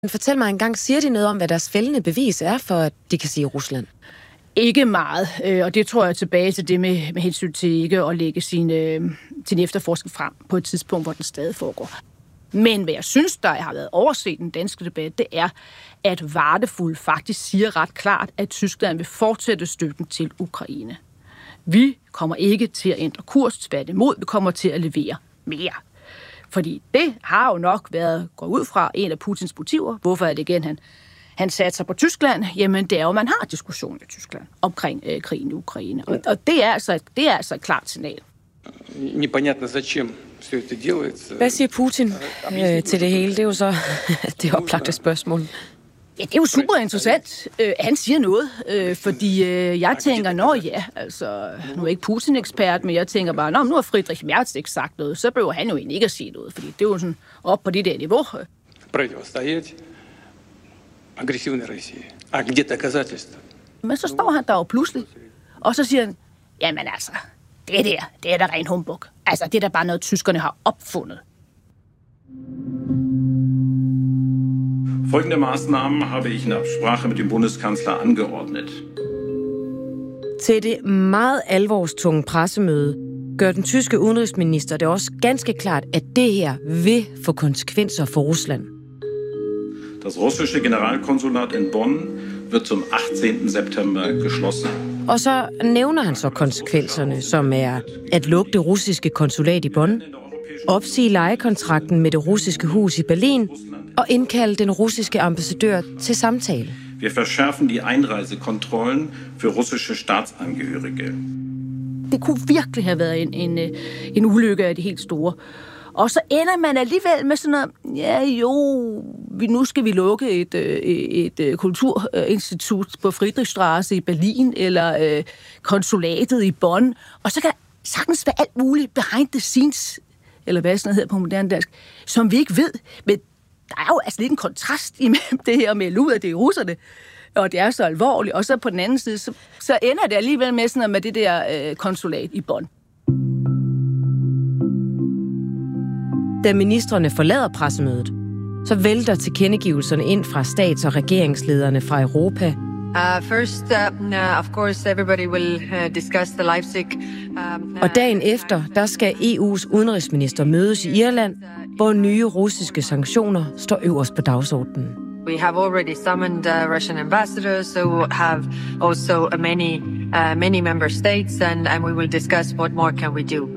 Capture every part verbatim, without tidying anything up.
Fortæl mig engang, siger de noget om, hvad deres fældende bevis er, for at de kan sige Rusland? Ikke meget, og det tror jeg tilbage til det med, med hensyn til ikke at lægge sin, sin efterforskning frem på et tidspunkt, hvor den stadig foregår. Men hvad jeg synes, der har været overset i den danske debat, det er, at Vardefuld faktisk siger ret klart, at Tyskland vil fortsætte støtten til Ukraine. Vi kommer ikke til at ændre kurs, tværtimod, vi kommer til at levere mere. Fordi det har jo nok været, går ud fra, en af Putins motiver. Hvorfor er det igen, han, han satser på Tyskland? Jamen, det er jo, man har diskussion i Tyskland omkring øh, krigen i Ukraine. Og, og det, er altså, det er altså et klart signal. Hvad siger Putin øh, til det hele? Det er jo så det oplagte spørgsmål. Ja, det er jo super interessant. Øh, han siger noget, øh, fordi øh, jeg tænker, nå ja, altså, nu er jeg ikke Putin-ekspert, men jeg tænker bare, nå, nu har Friedrich Merz ikke sagt noget, så behøver han jo egentlig ikke at sige noget, fordi det er jo sådan op på det der niveau. Men så står han der jo pludselig, og så siger han, jamen altså, det der, det er da ren humbug. Altså, det er da bare noget, tyskerne har opfundet. Folgende Maßnahmen habe ich in Absprache mit dem Bundeskanzler angeordnet. Til det meget alvorstunge pressemøde gør den tyske udenrigsminister det også ganske klart, at det her vil få konsekvenser for Rusland. Das russische Generalkonsulat in Bonn wird zum achtzehnten September geschlossen. Og så nævner han så konsekvenserne, som er at lukke det russiske konsulat i Bonn, opsige lejekontrakten med det russiske hus i Berlin og indkalde den russiske ambassadør til samtale. Wir verschärfen die Einreisekontrollen für russische Staatsangehörige. Det kunne virkelig have været en, en, en ulykke af det helt store. Og så ender man alligevel med sådan noget, ja jo, vi, nu skal vi lukke et, et, et kulturinstitut på Friedrichstraße i Berlin, eller øh, konsulatet i Bonn, og så kan sagtens være alt muligt behind the scenes, eller hvad sådan noget hedder på moderne dansk, som vi ikke ved. Men der er jo altså lidt en kontrast imellem det her med at lude, at det er russerne, og det er så alvorligt, og så på den anden side, så, så ender det alligevel med sådan noget med det der øh, konsulat i Bonn. Da ministrene forlader pressemødet, så vælter tilkendegivelserne ind fra stats- og regeringslederne fra Europa. Uh, first, uh, of course, everybody will uh, discuss the Leipzig. Um, og dagen efter, der skal E U's udenrigsminister mødes i Irland, hvor nye russiske sanktioner står øverst på dagsordenen. We have already summoned uh, Russian ambassadors, so have also uh, many, uh, many member states, and, and we will discuss what more can we do.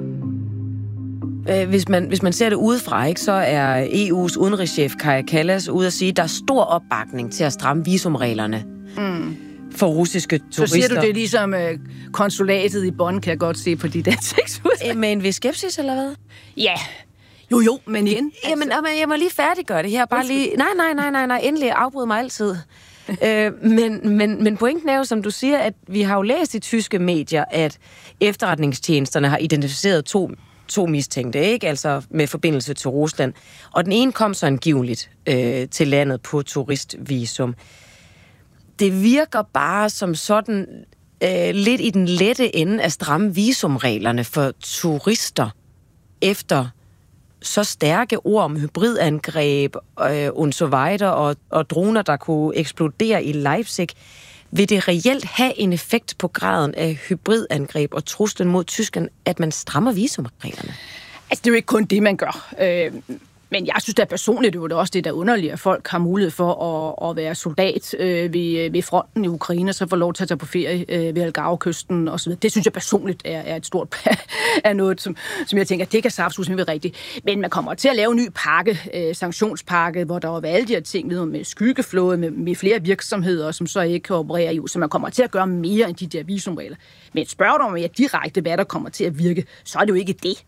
Hvis man, hvis man ser det udefra, ikke, så er E U's udenrigschef Kaja Kallas ude at sige, at der er stor opbakning til at stramme visumreglerne mm. for russiske turister. Så siger du det ligesom uh, konsulatet i Bonn, kan jeg godt se på dit ansigtsudtryk. Med en vis skepsis, eller hvad? Ja, jo jo, men igen. Altså. Jamen, jeg må lige færdiggøre det her. Bare lige, nej, nej, nej, nej, nej, endelig afbryder mig altid. øh, men, men, men pointen er jo, som du siger, at vi har jo læst i tyske medier, at efterretningstjenesterne har identificeret to to mistænkte, ikke? Altså med forbindelse til Rusland. Og den ene kom så angiveligt øh, til landet på turistvisum. Det virker bare som sådan øh, lidt i den lette ende af stramme visumreglerne for turister efter så stærke ord om hybridangreb øh, und so weiter, og, og droner, der kunne eksplodere i Leipzig. Vil det reelt have en effekt på graden af hybridangreb og truslen mod Tyskland, at man strammer visumreglerne? Altså, det er jo ikke kun det, man gør. Øh, men jeg synes da personligt, det er jo også det, der er underligt, at folk har mulighed for at, at være soldat øh, ved, ved fronten i Ukraine, så får lov til at tage på ferie øh, ved Algarve-kysten osv. Det synes jeg personligt er, er et stort er noget, som, som jeg tænker, det kan saftsus med rigtigt. Men man kommer til at lave en ny pakke, øh, sanktionspakke, hvor der var alle de her ting med, med skyggeflåde, med, med flere virksomheder, som så ikke kan operere i U S. Så man kommer til at gøre mere end de der visumregler. Men spørger du mig direkte, hvad der kommer til at virke, så er det jo ikke det.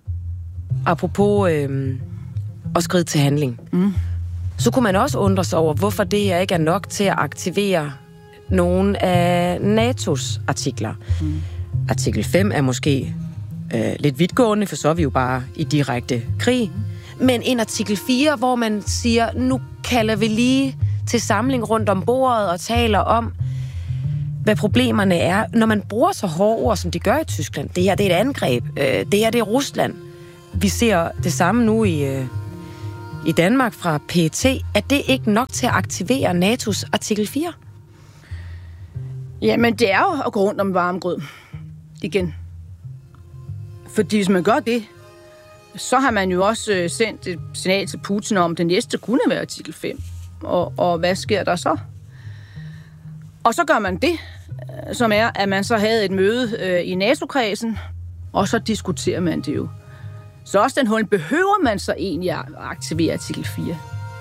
Apropos øh, at skride til handling, mm. så kunne man også undre sig over, hvorfor det her ikke er nok til at aktivere nogle af NATO's artikler. Mm. Artikel fem er måske øh, lidt vidtgående, for så er vi jo bare i direkte krig. Mm. Men en artikel fire, hvor man siger, nu kalder vi lige til samling rundt om bordet og taler om, hvad problemerne er. Når man bruger så hårde ord, som de gør i Tyskland, det her det er et angreb, øh, det her det er Rusland. Vi ser det samme nu i, øh, i Danmark fra P E T. Er det ikke nok til at aktivere N A T O's artikel fire? Jamen, det er jo at gå rundt om varmegrød igen. Fordi hvis man gør det, så har man jo også sendt et signal til Putin om, at det næste kunne være artikel fem. Og, og hvad sker der så? Og så gør man det, som er, at man så havde et møde øh, i NATO-kredsen, og så diskuterer man det jo. Så også den hul behøver man så egentlig at aktivere artikel fire.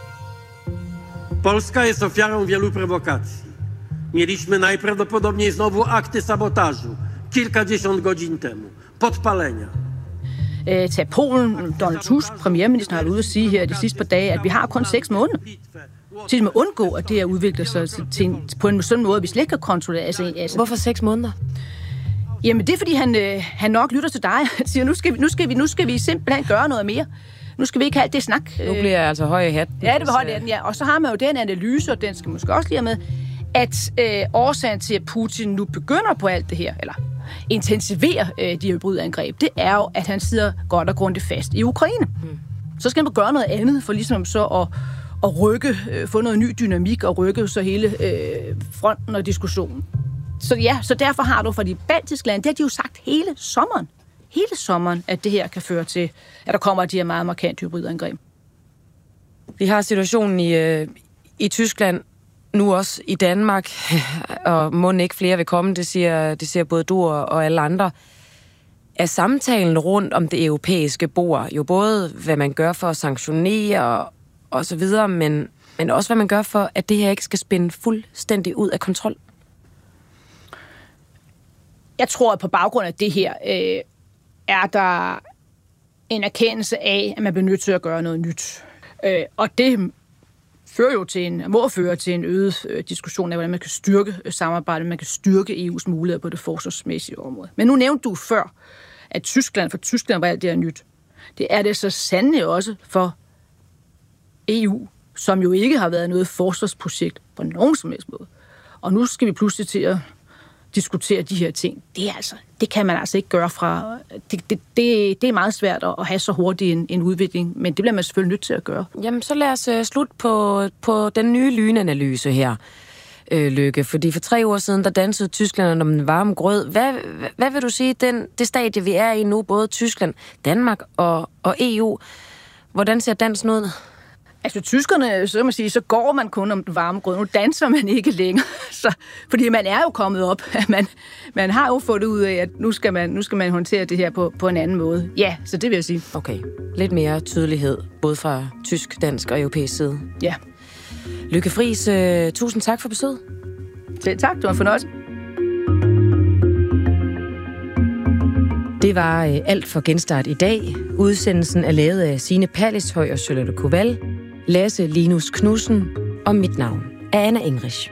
Polska jest ofiarą wielu prowokacji. Mieliśmy najprawdopodobniej znowu akty sabotażu kilkadziesiąt godzin temu. Podpalenia. Øh, til Polen, Donald Tusk, premierministeren, har været ude at sige her de sidste par dage, at vi har kun seks måneder til at undgå, at det her udvikler sig til, til en, på en sådan måde, at vi slet ikke kan kontrollere. Altså, altså. Hvorfor seks måneder? Jamen, det er, fordi han, øh, han nok lytter til dig. Han siger, nu skal, vi, nu, skal vi, nu skal vi simpelthen gøre noget mere. Nu skal vi ikke have alt det snak. Nu bliver jeg altså høj i hatten. Ja, det vil høj i hatten, ja. Og så har man jo den analyse, og den skal måske også lige med, at øh, årsagen til, at Putin nu begynder på alt det her, eller intensiverer øh, de hybridangreb, det er jo, at han sidder godt og grundigt fast i Ukraine. Hmm. Så skal man gøre noget andet, for ligesom så at, at rykke, øh, få noget ny dynamik, og rykke så hele øh, fronten og diskussionen. Så ja, så derfor har du fra de baltiske lande, det har de jo sagt hele sommeren, hele sommeren, at det her kan føre til, at der kommer de her meget markant hybridangreb. Vi har situationen i, øh, i Tyskland, nu også i Danmark, og må ikke flere vil komme, det siger, det siger både du og, og alle andre. Er samtalen rundt om det europæiske bord jo både, hvad man gør for at sanktionere og, og så videre, men, men også, hvad man gør for, at det her ikke skal spænde fuldstændig ud af kontrol? Jeg tror, at på baggrund af det her, øh, er der en erkendelse af, at man bliver nødt til at gøre noget nyt. Øh, og det fører jo til en, må føre til en øget øh, diskussion af, hvordan man kan styrke øh, samarbejdet, man kan styrke E U's muligheder på det forsvarsmæssige område. Men nu nævnte du før, at Tyskland, for Tyskland var alt det her nyt. Det er det så sandelig også for E U, som jo ikke har været noget forsvarsprojekt på nogen som helst måde. Og nu skal vi pludselig til at diskutere de her ting. Det er altså, det kan man altså ikke gøre fra. Det, det, det, det er meget svært at have så hurtigt en, en udvikling, men det bliver man selvfølgelig nødt til at gøre. Jamen, så lad os uh, slutte på, på den nye lynanalyse her, øh, Lykke. Fordi for tre år siden, der dansede Tyskland om den varme grød. Hvad, hvad, hvad vil du sige, den, det stadie, vi er i nu, både Tyskland, Danmark og, og E U, hvordan ser dansen ud? Altså, tyskerne, så man sige, så går man kun om den varme grød. Nu danser man ikke længere. Så, fordi man er jo kommet op. Man, man har jo fået ud af, at nu skal man, nu skal man håndtere det her på, på en anden måde. Ja, så det vil jeg sige. Okay. Lidt mere tydelighed, både fra tysk, dansk og europæisk side. Ja. Lykke Friis, uh, tusind tak for besøget. Selv tak, det var en fornøjelse. Det var uh, alt for Genstart i dag. Udsendelsen er lavet af Signe Pallishøj og Charlotte Koval, Lasse Linus Knudsen, og mit navn er Anna Engrich.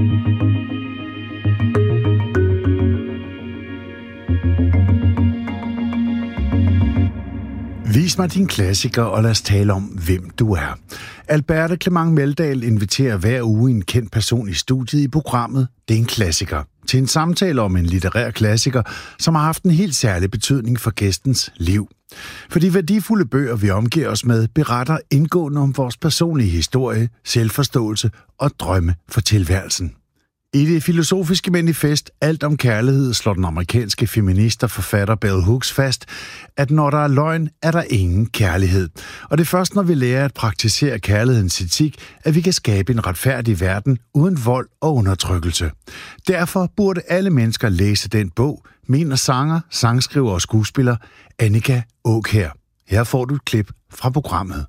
Vis mig din klassiker, og lad os tale om, hvem du er. Alberte Clement Meldal inviterer hver uge en kendt person i studiet i programmet Det er en klassiker, til en samtale om en litterær klassiker, som har haft en helt særlig betydning for gæstens liv. For de værdifulde bøger, vi omgiver os med, beretter indgående om vores personlige historie, selvforståelse og drømme for tilværelsen. I det filosofiske manifest Alt om kærlighed slår den amerikanske feminist og forfatter Bell Hooks fast, at når der er løgn, er der ingen kærlighed. Og det er først, når vi lærer at praktisere kærlighedens etik, at vi kan skabe en retfærdig verden uden vold og undertrykkelse. Derfor burde alle mennesker læse den bog, mener sanger, sangskriver og skuespiller Annika Aakjær. Her får du et klip fra programmet.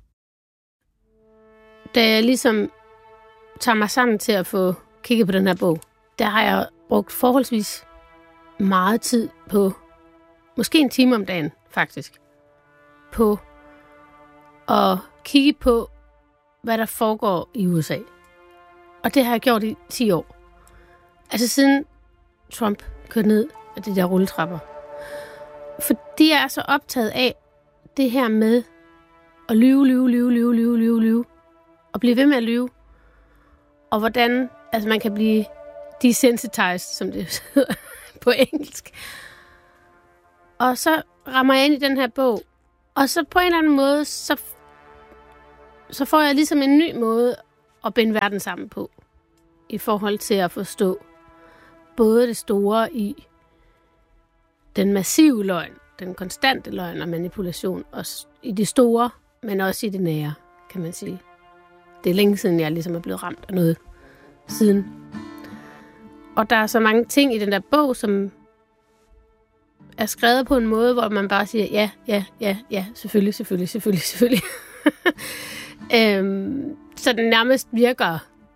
Da jeg ligesom tager mig sammen til at få kigget på den her bog, der har jeg brugt forholdsvis meget tid på, måske en time om dagen faktisk, på at kigge på, hvad der foregår i U S A. Og det har jeg gjort i ti år. Altså siden Trump kørte ned af de der rulletrapper. For de er så optaget af det her med at lyve, lyve, lyve, lyve, lyve, lyve, lyve, og blive ved med at lyve. Og hvordan altså man kan blive desensitized, som det hedder på engelsk. Og så rammer jeg ind i den her bog, og så på en eller anden måde, så, så får jeg ligesom en ny måde at binde verden sammen på, i forhold til at forstå både det store i den massive løgn, den konstante løgn og manipulation, og i det store, men også i det nære, kan man sige. Det er længe siden, jeg ligesom er blevet ramt af noget siden. Og der er så mange ting i den der bog, som er skrevet på en måde, hvor man bare siger, ja, ja, ja, ja, selvfølgelig, selvfølgelig, selvfølgelig, selvfølgelig. øhm, så den nærmest virker,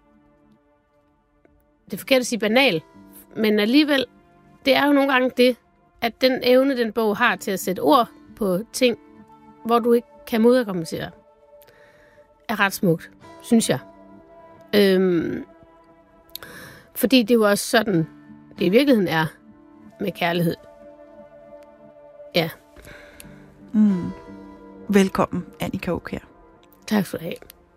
det er forkert at sige banal, men alligevel, det er jo nogle gange det, at den evne, den bog har til at sætte ord på ting, hvor du ikke kan modargumentere, er ret smukt, synes jeg. Øhm, fordi det er jo også sådan, det i virkeligheden er med kærlighed. Ja. Mm. Velkommen, Annika Aukjær. Tak skal du have.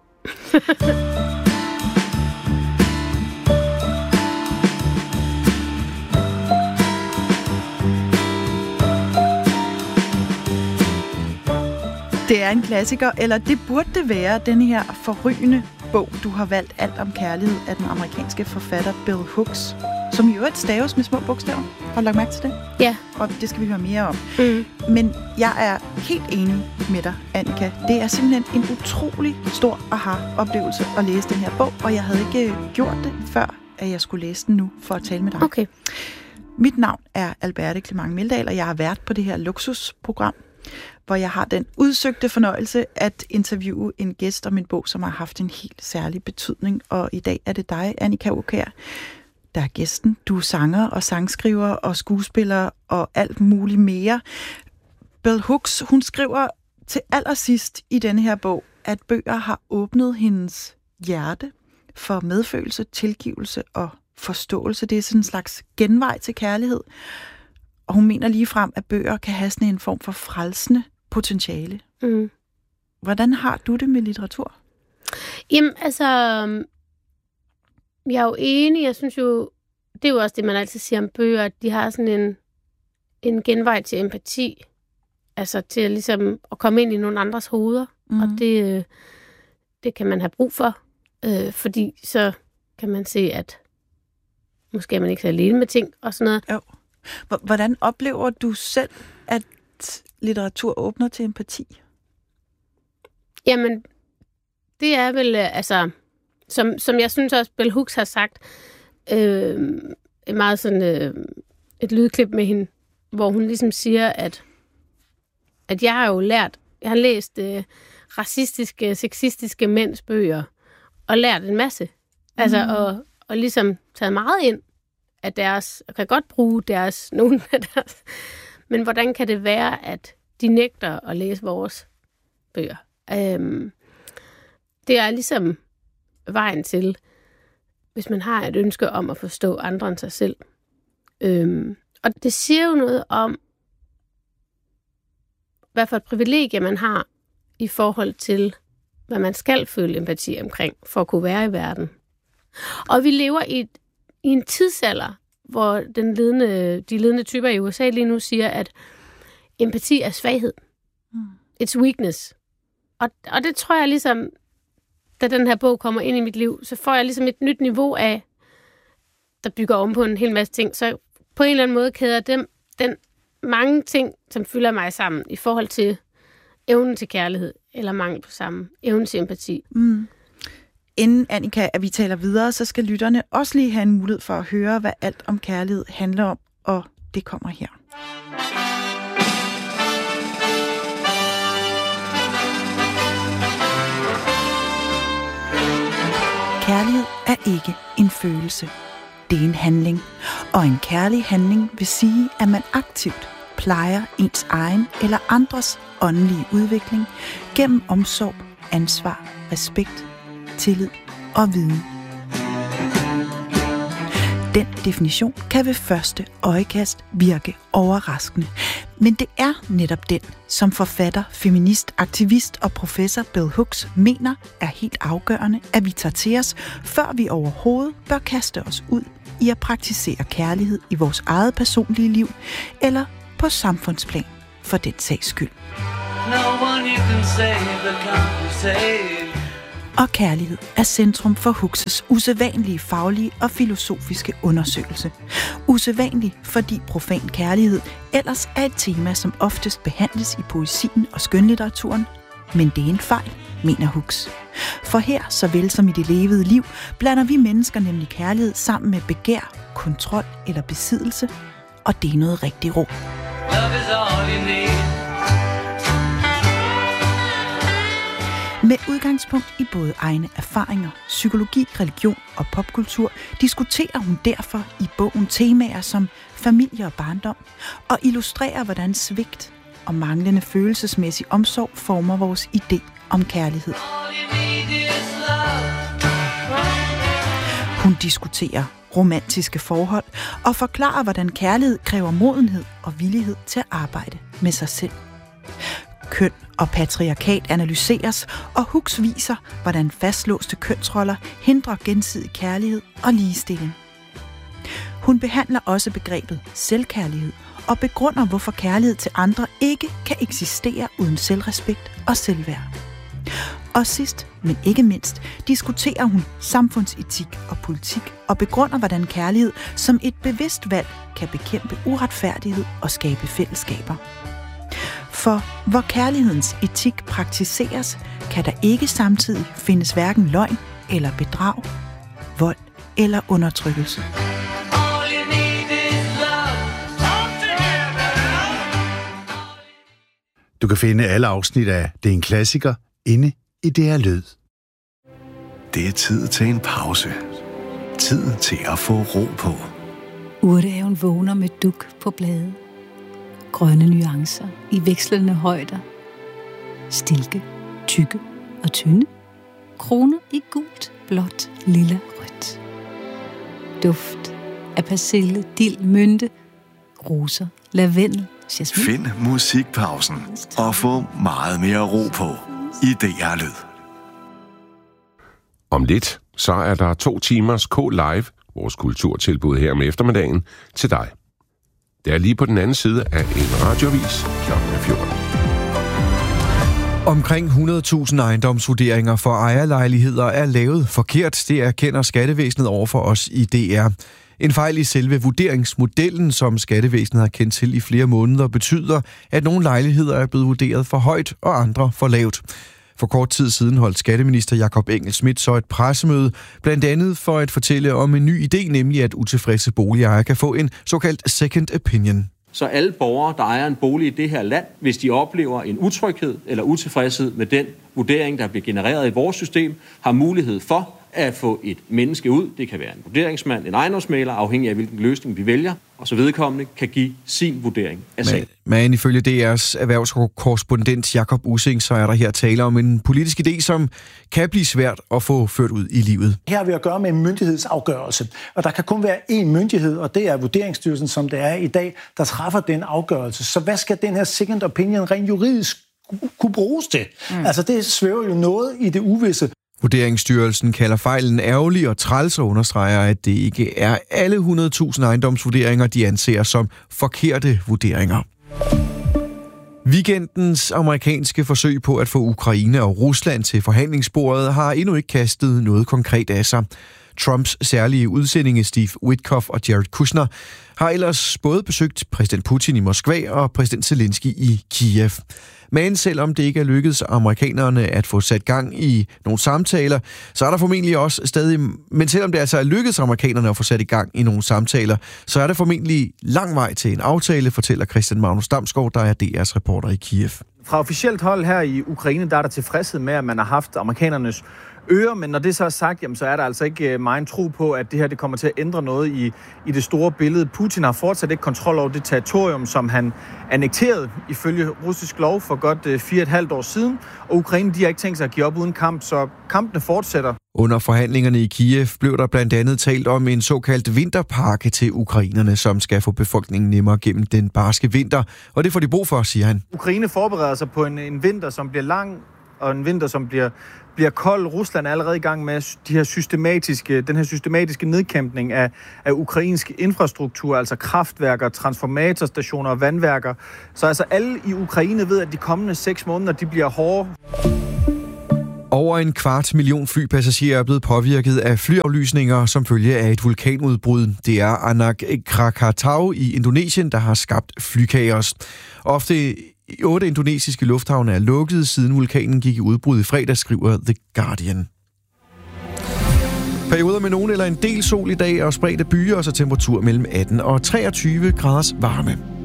Det er en klassiker, eller det burde det være, den her forrygende bog, du har valgt, Alt om kærlighed, af den amerikanske forfatter Bell Hooks, som jo er et staves med små bogstaver. Har du lagt mærke til det? Ja. Og det skal vi høre mere om. Mm. Men jeg er helt enig med dig, Annika. Det er simpelthen en utrolig stor aha-oplevelse at læse den her bog, og jeg havde ikke gjort det, før at jeg skulle læse den nu for at tale med dig. Okay. Mit navn er Alberte Clement Meldal, og jeg har været på det her luksusprogram, hvor jeg har den udsøgte fornøjelse at interviewe en gæst om en bog, som har haft en helt særlig betydning. Og i dag er det dig, Annika Aukjær, der er gæsten. Du er sanger og sangskriver og skuespiller og alt muligt mere. Bell Hooks, hun skriver til allersidst i denne her bog, at bøger har åbnet hendes hjerte for medfølelse, tilgivelse og forståelse. Det er sådan en slags genvej til kærlighed. Og hun mener ligefrem, at bøger kan have sådan en form for frelsende potentiale. Mm. Hvordan har du det med litteratur? Jamen, altså, jeg er jo enig. Jeg synes jo, det er jo også det, man altid siger om bøger, at de har sådan en, en genvej til empati. Altså til ligesom at komme ind i nogle andres hoveder. Mm. Og det, det kan man have brug for. Øh, fordi så kan man se, at måske er man ikke så alene med ting og sådan noget. Jo. Hvordan oplever du selv, at litteratur åbner til empati? Jamen, det er vel, altså, som, som jeg synes også, Bell Hooks har sagt, øh, et meget sådan, øh, et lydklip med hende, hvor hun ligesom siger, at, at jeg har jo lært, jeg har læst øh, racistiske, sexistiske mænds bøger, og lært en masse. Mm. Altså, og, og ligesom taget meget ind af deres, og kan godt bruge deres, nogle af deres, men hvordan kan det være, at de nægter at læse vores bøger? Øhm, det er ligesom vejen til, hvis man har et ønske om at forstå andre end sig selv. Øhm, og det siger jo noget om, hvad for et privilegie man har i forhold til, hvad man skal føle empati omkring, for at kunne være i verden. Og vi lever i, et, i en tidsalder, hvor den ledende, de ledende typer i U S A lige nu siger, at empati er svaghed. Mm. It's weakness. Og, og det tror jeg ligesom, da den her bog kommer ind i mit liv, så får jeg ligesom et nyt niveau af, der bygger om på en hel masse ting. Så på en eller anden måde kæder dem, den mange ting, som fylder mig sammen i forhold til evnen til kærlighed, eller mangel på samme, evnen til empati. Mm. Inden, Annika, at vi taler videre, så skal lytterne også lige have en mulighed for at høre, hvad Alt om kærlighed handler om, og det kommer her. Kærlighed er ikke en følelse. Det er en handling. Og en kærlig handling vil sige, at man aktivt plejer ens egen eller andres åndelige udvikling gennem omsorg, ansvar, respekt, tillid og viden. Den definition kan ved første øjekast virke overraskende, men det er netop den, som forfatter, feminist, aktivist og professor Bell Hooks mener er helt afgørende, at vi tager til os, før vi overhovedet bør kaste os ud i at praktisere kærlighed i vores eget personlige liv eller på samfundsplan for den sags skyld. No one you can save that can't be saved. Og kærlighed er centrum for Hux's usædvanlige faglige og filosofiske undersøgelse. Usædvanlig, fordi profan kærlighed ellers er et tema, som oftest behandles i poesien og skønlitteraturen. Men det er en fejl, mener Hux. For her, såvel som i det levede liv, blander vi mennesker nemlig kærlighed sammen med begær, kontrol eller besiddelse, og det er noget rigtig rå. Med udgangspunkt i både egne erfaringer, psykologi, religion og popkultur, diskuterer hun derfor i bogen temaer som familie og barndom, og illustrerer, hvordan svigt og manglende følelsesmæssig omsorg former vores idé om kærlighed. Hun diskuterer romantiske forhold og forklarer, hvordan kærlighed kræver modenhed og villighed til at arbejde med sig selv. Køn og patriarkat analyseres, og Hux viser, hvordan fastlåste kønsroller hindrer gensidig kærlighed og ligestilling. Hun behandler også begrebet selvkærlighed og begrunder, hvorfor kærlighed til andre ikke kan eksistere uden selvrespekt og selvværd. Og sidst, men ikke mindst, diskuterer hun samfundsetik og politik og begrunder, hvordan kærlighed som et bevidst valg kan bekæmpe uretfærdighed og skabe fællesskaber. For hvor kærlighedens etik praktiseres, kan der ikke samtidig findes hverken løgn eller bedrag, vold eller undertrykkelse. Du kan finde alle afsnit af Det er en klassiker inde i D R Lyd. Det er tid til en pause. Tid til at få ro på. Urtehaven vågner med duk på blade. Grønne nuancer i vekslende højder. Stilke, tykke og tynde. Kroner i gult, blåt, lilla, rødt. Duft af persille, dild, mynte, roser, lavendel, jasmin. Find musikpausen og få meget mere ro på i D R Lyd. Om lidt, så er der to timers K-Live, vores kulturtilbud her om eftermiddagen, til dig. Det er lige på den anden side af en radioavis klokken fjorten. Omkring hundrede tusind ejendomsvurderinger for ejerlejligheder er lavet forkert. Det erkender skattevæsenet over for os i D R. En fejl i selve vurderingsmodellen, som skattevæsenet har kendt til i flere måneder, betyder, at nogle lejligheder er blevet vurderet for højt og andre for lavt. For kort tid siden holdt skatteminister Jakob Engel-Schmidt så et pressemøde, blandt andet for at fortælle om en ny idé, nemlig at utilfredse boligejere kan få en såkaldt second opinion. Så alle borgere, der ejer en bolig i det her land, hvis de oplever en utryghed eller utilfredshed med den vurdering, der bliver genereret i vores system, har mulighed for at få et menneske ud. Det kan være en vurderingsmand, en ejendomsmægler, afhængig af hvilken løsning vi vælger, og så vedkommende kan give sin vurdering af sagen. Men, men ifølge D R's erhvervskorrespondent Jakob Ussing, så er der her tale om en politisk idé, som kan blive svært at få ført ud i livet. Her har vi at gøre med en myndighedsafgørelse, og der kan kun være én myndighed, og det er Vurderingsstyrelsen, som det er i dag, der træffer den afgørelse. Så hvad skal den her second opinion rent juridisk kunne bruges til? Mm. Altså det svæver jo noget i det uvisse. Vurderingsstyrelsen kalder fejlen ærgerlig og træls og understreger, at det ikke er alle hundrede tusind ejendomsvurderinger, de anser som forkerte vurderinger. Weekendens amerikanske forsøg på at få Ukraine og Rusland til forhandlingsbordet har endnu ikke kastet noget konkret af sig. Trumps særlige udsendinge Steve Witkoff og Jared Kushner har ellers både besøgt præsident Putin i Moskva og præsident Zelensky i Kiev. Men selvom det ikke er lykkedes amerikanerne at få sat gang i nogle samtaler, så er der formentlig også stadig... Men selvom det altså er lykkedes amerikanerne at få sat i gang i nogle samtaler, så er der formentlig lang vej til en aftale, fortæller Christian Magnus Damsgaard, der er D R's reporter i Kiev. Fra officielt hold her i Ukraine, der er der tilfredshed med, at man har haft amerikanernes øre, men når det så er sagt, jamen, så er der altså ikke meget tro på, at det her det kommer til at ændre noget i, i det store billede. Putin har fortsat ikke kontrol over det territorium, som han annekterede ifølge russisk lov for godt fire og et halvt år siden, og Ukraine de har ikke tænkt sig at give op uden kamp, så kampene fortsætter. Under forhandlingerne i Kiev blev der blandt andet talt om en såkaldt vinterpakke til ukrainerne, som skal få befolkningen nemmere gennem den barske vinter, og det får de brug for, siger han. Ukraine forbereder sig på en, en vinter, som bliver lang, og en vinter, som bliver, bliver kold. Rusland er allerede i gang med de her systematiske, den her systematiske nedkæmpning af, af ukrainsk infrastruktur, altså kraftværker, transformatorstationer og vandværker. Så altså alle i Ukraine ved, at de kommende seks måneder, de bliver hårde. Over en kvart million flypassagerer er blevet påvirket af flyaflysninger som følge af et vulkanudbrud. Det er Anak Krakatau i Indonesien, der har skabt flykaos. Ofte otte indonesiske lufthavne er lukket, siden vulkanen gik i udbrud i fredag, skriver The Guardian. Perioder med nogen eller en del sol i dag og spredte byer, og så temperatur mellem atten og treogtyve graders varme.